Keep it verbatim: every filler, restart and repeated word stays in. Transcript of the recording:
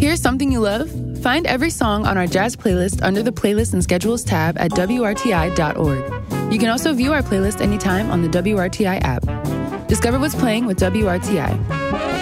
Here's something you love? Find every song on our jazz playlist under the Playlists and Schedules tab at W R T I dot org. You can also view our playlist anytime on the W R T I app. Discover what's playing with W R T I.